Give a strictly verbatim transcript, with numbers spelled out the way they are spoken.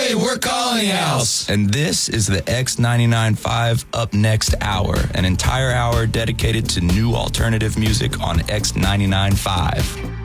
Hey, we're Colony House. And this is the X ninety-nine point five Up Next Hour, an entire hour dedicated to new alternative music on X ninety-nine point five.